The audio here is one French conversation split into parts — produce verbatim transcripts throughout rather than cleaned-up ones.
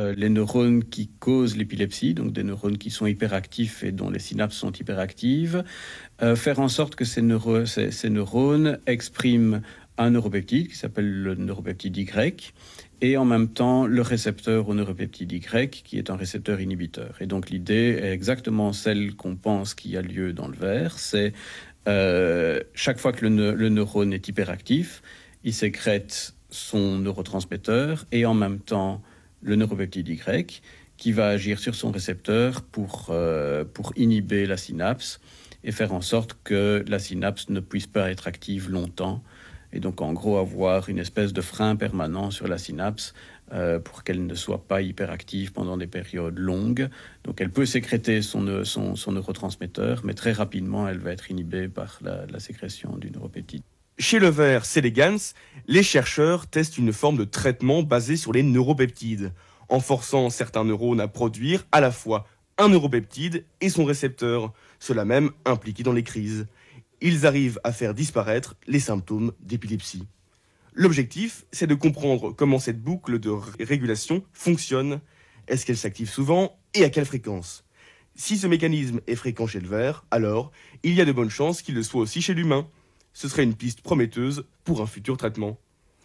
euh, les neurones qui causent l'épilepsie, donc des neurones qui sont hyperactifs et dont les synapses sont hyperactives, euh, faire en sorte que ces, neuro- ces, ces neurones expriment un neuropeptide qui s'appelle le neuropeptide Y, et en même temps le récepteur au neuropeptide Y, qui est un récepteur inhibiteur. Et donc l'idée est exactement celle qu'on pense qui a lieu dans le verre, c'est euh, chaque fois que le, ne- le neurone est hyperactif, il sécrète son neurotransmetteur et en même temps le neuropeptide Y, qui va agir sur son récepteur pour, euh, pour inhiber la synapse et faire en sorte que la synapse ne puisse pas être active longtemps, et donc en gros avoir une espèce de frein permanent sur la synapse euh, pour qu'elle ne soit pas hyperactive pendant des périodes longues. Donc elle peut sécréter son, son, son neurotransmetteur, mais très rapidement elle va être inhibée par la, la sécrétion du neuropeptide. Chez le ver Selegans, les chercheurs testent une forme de traitement basé sur les neuropeptides, en forçant certains neurones à produire à la fois un neuropeptide et son récepteur, cela même impliqué dans les crises. Ils arrivent à faire disparaître les symptômes d'épilepsie. L'objectif, c'est de comprendre comment cette boucle de régulation fonctionne. Est-ce qu'elle s'active souvent et à quelle fréquence? Si ce mécanisme est fréquent chez le ver, alors il y a de bonnes chances qu'il le soit aussi chez l'humain. Ce serait une piste prometteuse pour un futur traitement.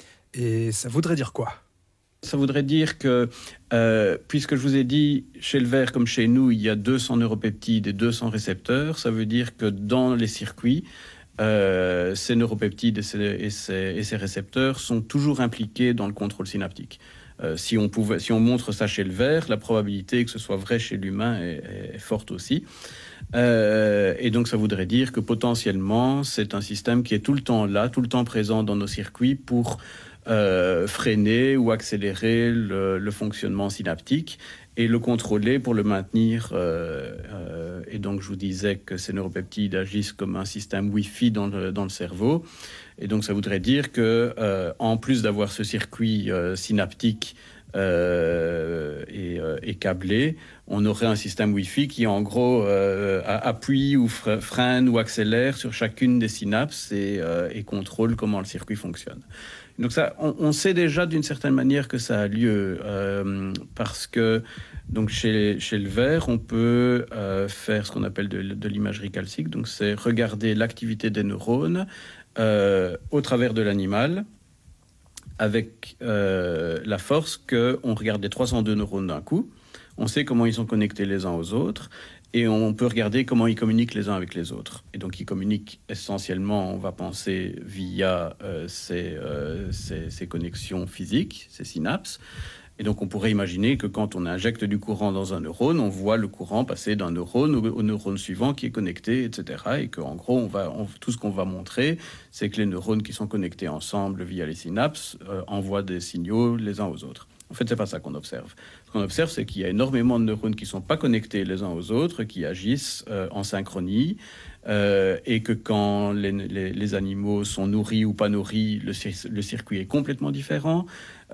Et ça voudrait dire quoi? Ça voudrait dire que, euh, puisque je vous ai dit, chez le ver comme chez nous, il y a deux cents neuropeptides et deux cents récepteurs, ça veut dire que dans les circuits, euh, ces neuropeptides et ces, et, ces, et ces récepteurs sont toujours impliqués dans le contrôle synaptique. Euh, si, on pouvait, si on montre ça chez le ver, la probabilité que ce soit vrai chez l'humain est, est forte aussi. Euh, et donc ça voudrait dire que potentiellement, c'est un système qui est tout le temps là, tout le temps présent dans nos circuits pour euh, freiner ou accélérer le, le fonctionnement synaptique et le contrôler pour le maintenir. Euh, euh, et donc je vous disais que ces neuropeptides agissent comme un système Wi-Fi dans le, dans le cerveau. Et donc ça voudrait dire que, euh, en plus d'avoir ce circuit euh, synaptique euh, et, euh, et câblé, on aurait un système Wi-Fi qui, en gros, euh, appuie ou freine ou accélère sur chacune des synapses et, euh, et contrôle comment le circuit fonctionne. Donc ça, on, on sait déjà d'une certaine manière que ça a lieu, euh, parce que donc chez, chez le ver, on peut euh, faire ce qu'on appelle de, de l'imagerie calcique. Donc c'est regarder l'activité des neurones euh, au travers de l'animal, avec euh, la force qu'on regarde les trois cent deux neurones d'un coup. On sait comment ils sont connectés les uns aux autres et on peut regarder comment ils communiquent les uns avec les autres. Et donc ils communiquent essentiellement, on va penser, via euh, ces, euh, ces, ces connexions physiques, ces synapses. Et donc on pourrait imaginer que quand on injecte du courant dans un neurone, on voit le courant passer d'un neurone au, au neurone suivant qui est connecté, et cetera. Et qu'en gros, on va, on, tout ce qu'on va montrer, c'est que les neurones qui sont connectés ensemble via les synapses euh, envoient des signaux les uns aux autres. En fait, c'est pas ça qu'on observe. Ce qu'on observe, c'est qu'il y a énormément de neurones qui ne sont pas connectés les uns aux autres, qui agissent euh, en synchronie, euh, et que quand les, les, les animaux sont nourris ou pas nourris, le, le circuit est complètement différent.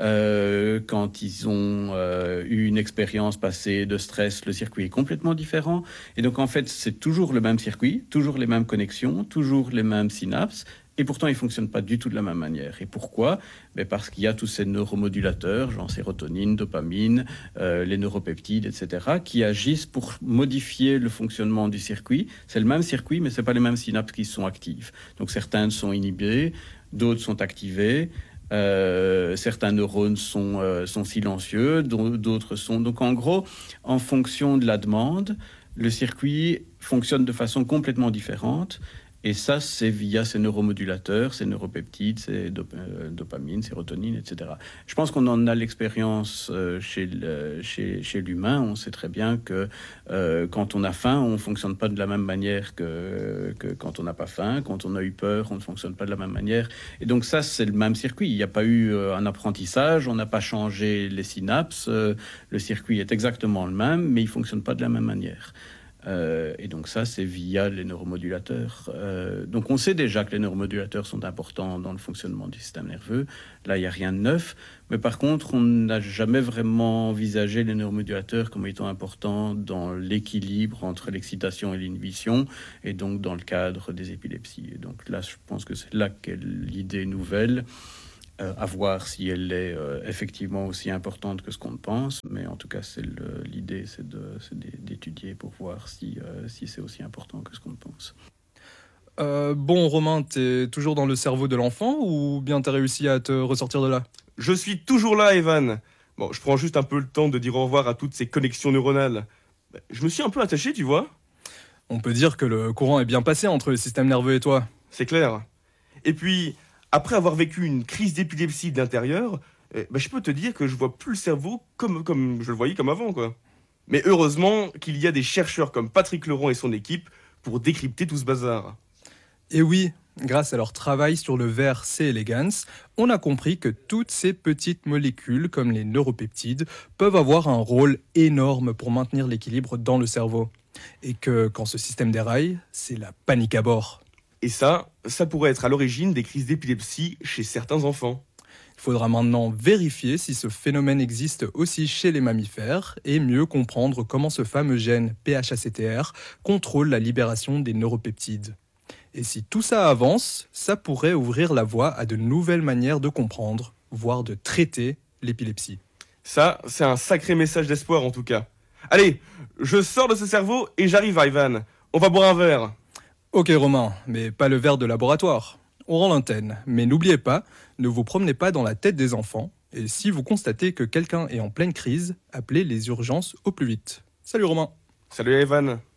Euh, quand ils ont euh, eu une expérience passée de stress, le circuit est complètement différent. Et donc, en fait, c'est toujours le même circuit, toujours les mêmes connexions, toujours les mêmes synapses. Et pourtant, ils ne fonctionnent pas du tout de la même manière. Et pourquoi? Mais parce qu'il y a tous ces neuromodulateurs, genre sérotonine, dopamine, euh, les neuropeptides, et cetera, qui agissent pour modifier le fonctionnement du circuit. C'est le même circuit, mais ce n'est pas les mêmes synapses qui sont actives. Donc certaines sont inhibées, d'autres sont activées. Euh, certains neurones sont, euh, sont silencieux, d'autres sont... Donc en gros, en fonction de la demande, le circuit fonctionne de façon complètement différente. Et ça, c'est via ces neuromodulateurs, ces neuropeptides, ces dop- euh, dopamine, sérotonine, et cetera. Je pense qu'on en a l'expérience euh, chez, le, chez, chez l'humain. On sait très bien que euh, quand on a faim, on ne fonctionne pas de la même manière que, que quand on n'a pas faim. Quand on a eu peur, on ne fonctionne pas de la même manière. Et donc ça, c'est le même circuit. Il n'y a pas eu euh, un apprentissage, on n'a pas changé les synapses. Euh, le circuit est exactement le même, mais il ne fonctionne pas de la même manière. Euh, et donc ça, c'est via les neuromodulateurs. Euh, donc on sait déjà que les neuromodulateurs sont importants dans le fonctionnement du système nerveux. Là, il n'y a rien de neuf. Mais par contre, on n'a jamais vraiment envisagé les neuromodulateurs comme étant importants dans l'équilibre entre l'excitation et l'inhibition, et donc dans le cadre des épilepsies. Et donc là, je pense que c'est là qu'est l'idée nouvelle. Euh, à voir si elle est euh, effectivement aussi importante que ce qu'on pense, mais en tout cas, c'est le, l'idée, c'est, de, c'est d'étudier pour voir si, euh, si c'est aussi important que ce qu'on pense. Euh, bon, Romain, t'es toujours dans le cerveau de l'enfant ou bien t'as réussi à te ressortir de là? Je suis toujours là, Evan. Bon, je prends juste un peu le temps de dire au revoir à toutes ces connexions neuronales. Bah, Je me suis un peu attaché, tu vois. On peut dire que le courant est bien passé entre le système nerveux et toi. C'est clair. Et puis, après avoir vécu une crise d'épilepsie de l'intérieur, eh, bah, je peux te dire que je vois plus le cerveau comme, comme je le voyais comme avant, quoi. Mais heureusement qu'il y a des chercheurs comme Patrick Laurent et son équipe pour décrypter tout ce bazar. Et oui, grâce à leur travail sur le ver C. elegans, on a compris que toutes ces petites molécules, comme les neuropeptides, peuvent avoir un rôle énorme pour maintenir l'équilibre dans le cerveau. Et que quand ce système déraille, c'est la panique à bord. Et ça, ça pourrait être à l'origine des crises d'épilepsie chez certains enfants. Il faudra maintenant vérifier si ce phénomène existe aussi chez les mammifères et mieux comprendre comment ce fameux gène P H A C T R contrôle la libération des neuropeptides. Et si tout ça avance, ça pourrait ouvrir la voie à de nouvelles manières de comprendre, voire de traiter l'épilepsie. Ça, c'est un sacré message d'espoir en tout cas. Allez, je sors de ce cerveau et j'arrive, Ivan. On va boire un verre. Ok Romain, mais pas le verre de laboratoire. On rend l'antenne, mais n'oubliez pas, ne vous promenez pas dans la tête des enfants, et si vous constatez que quelqu'un est en pleine crise, appelez les urgences au plus vite. Salut Romain. Salut, Evan.